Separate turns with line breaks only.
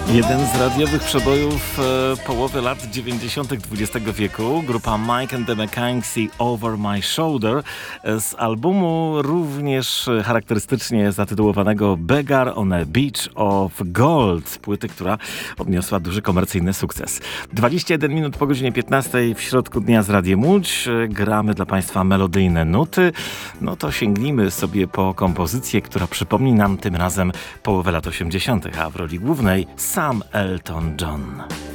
Jeden z radiowych przebojów połowy lat 90. XX wieku. Grupa Mike and the Mechanics i Over My Shoulder z albumu również charakterystycznie zatytułowanego Beggar on a Beach of Gold. Płyty, która odniosła duży komercyjny sukces. 21 minut po godzinie 15 w środku dnia z Radiem Łódź. Gramy dla Państwa melodyjne nuty. No to sięgnijmy sobie po kompozycję, która przypomni nam tym razem połowę lat 80., a w roli głównej sam Elton John.